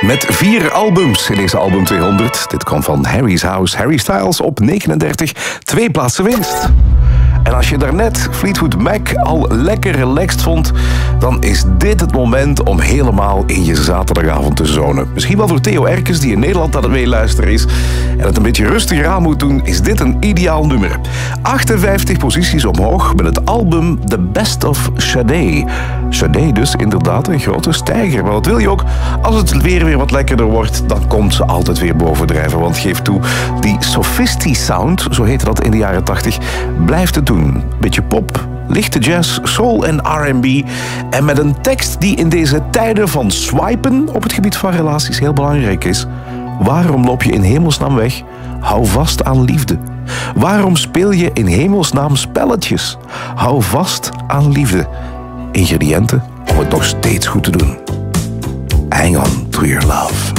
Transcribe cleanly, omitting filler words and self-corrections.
Met 4 albums in deze album 200. Dit kwam van Harry's House. Harry Styles op 39, 2 plaatsen winst. En als je daarnet Fleetwood Mac al lekker relaxed vond, dan is dit het moment om helemaal in je zaterdagavond te zonen. Misschien wel voor Theo Erkens, die in Nederland aan het meeluisteren is en het een beetje rustiger aan moet doen, is dit een ideaal nummer. 58 posities omhoog met het album The Best of Sade. Sade dus inderdaad een grote stijger. Maar wat wil je ook? Als het weer wat lekkerder wordt, dan komt ze altijd weer bovendrijven. Want geef toe, die Sophisti sound, zo heette dat in de jaren 80, blijft het doen. Beetje pop, lichte jazz, soul en R&B. En met een tekst die in deze tijden van swipen op het gebied van relaties heel belangrijk is. Waarom loop je in hemelsnaam weg? Hou vast aan liefde. Waarom speel je in hemelsnaam spelletjes? Hou vast aan liefde. Ingrediënten om het nog steeds goed te doen. Hang on to your love.